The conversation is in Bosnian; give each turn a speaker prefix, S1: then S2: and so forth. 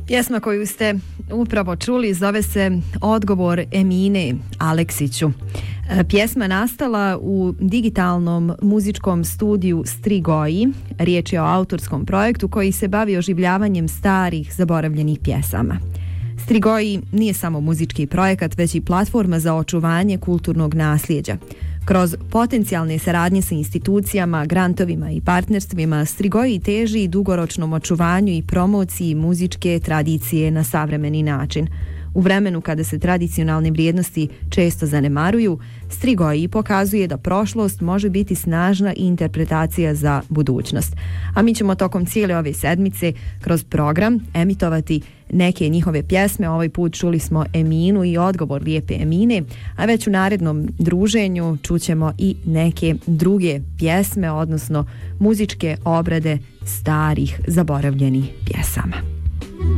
S1: Pjesma koju ste upravo čuli zove se Odgovor Emine Aleksiću. Pjesma nastala u digitalnom muzičkom studiju Strigoi. Riječ je o autorskom projektu koji se bavi oživljavanjem starih, zaboravljenih pjesama. Strigoi nije samo muzički projekat, već i platforma za očuvanje kulturnog nasljeđa. Kroz potencijalne saradnje sa institucijama, grantovima i partnerstvima, Strigoi teži dugoročnom očuvanju i promociji muzičke tradicije na savremeni način. U vremenu kada se tradicionalne vrijednosti često zanemaruju, Strigoi pokazuje da prošlost može biti snažna interpretacija za budućnost. A mi ćemo tokom cijele ove sedmice kroz program emitovati neke njihove pjesme. Ovaj put čuli smo Eminu i Odgovor lijepe Emine, a već u narednom druženju čućemo i neke druge pjesme, odnosno muzičke obrade starih zaboravljenih pjesama.